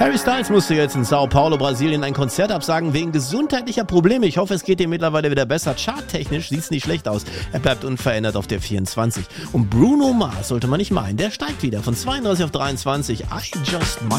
Harry Styles musste jetzt in Sao Paulo, Brasilien ein Konzert absagen wegen gesundheitlicher Probleme. Ich hoffe, es geht ihm mittlerweile wieder besser. Charttechnisch sieht es nicht schlecht aus. Er bleibt unverändert auf der 24. Und Bruno Mars sollte man nicht meinen. Der steigt wieder von 32 auf 23. I Just Might.